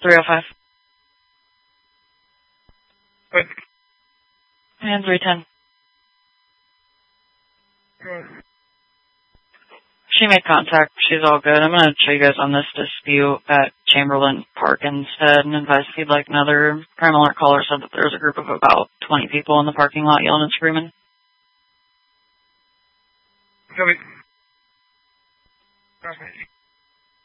305. Wait. And 310. She made contact. She's all good. I'm going to show you guys on this dispute at Chamberlain Park instead and advise if you'd like another crime alert caller said that there's a group of about 20 people in the parking lot yelling and screaming. Copy.